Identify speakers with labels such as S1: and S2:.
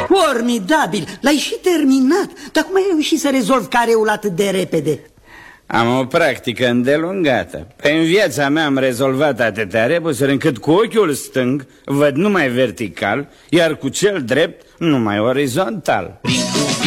S1: Formidabil, l-ai și terminat. Dar cum ai reușit să rezolvi careul atât de repede?
S2: Am o practică îndelungată. În viața mea am rezolvat atâtea rebusuri încât cu ochiul stâng văd numai vertical, iar cu cel drept numai orizontal.